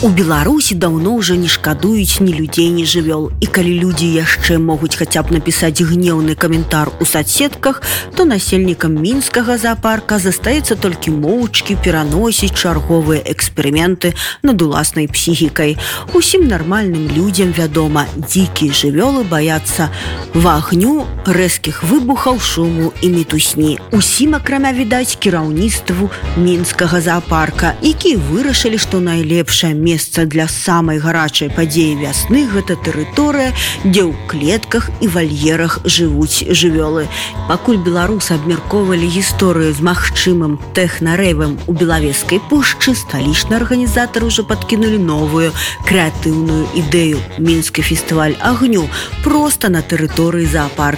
У Беларусі даўно ўжо не шкадуюць ні людзей, ні жывёл. І калі людзі яшчэ могуць хаця б напісаць гнеўны каментар у соцсетках, то насельнікам мінскага зоапарка застаецца толькі моўчкі пераносіць чарговыя эксперыменты над уласнай псіхікай. Усім нармальным людзям вядома, дзікія жывёлы баяцца вагню, рэзкіх выбухаў, шуму і мітусні. Усім, акрамя, відаць, кіраўніцтву мінскага зоапарка, якія вырашылі, што найлепшае месца для самай гарачай падзеі вясны – гэта тэрыторыя, дзе ў клетках і вальерах жывуць жывёлы. Пакуль беларусы абмяркоўвалі гісторыю з магчымым тэхнарэйвам у Белавежскай пушчы, сталічныя арганізатары ўжо падкінулі новую крэатыўную ідэю – мінскі фестываль агню проста на тэрыторыі зоапарка.